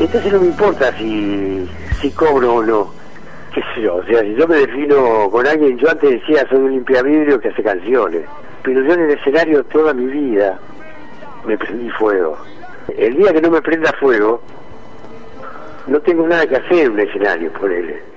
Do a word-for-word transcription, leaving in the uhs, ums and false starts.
Entonces no me importa si, si cobro o no, qué sé yo, o sea, si yo me defino con alguien, yo antes decía soy un limpiavidrio que hace canciones, pero yo en el escenario toda mi vida me prendí fuego. El día que no me prenda fuego, no tengo nada que hacer en un escenario, por él.